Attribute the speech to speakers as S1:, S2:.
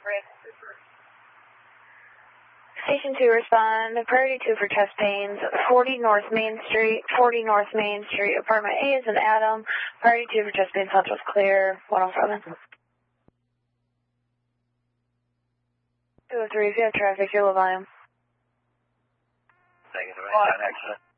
S1: Station 2 respond. Priority 2 for chest pains. 40 North Main Street. 40 North Main Street. Apartment A is an Adam. Priority 2 for chest pains. Central's clear. 107. 203. If you have traffic, you're low volume.
S2: Negative. Accident.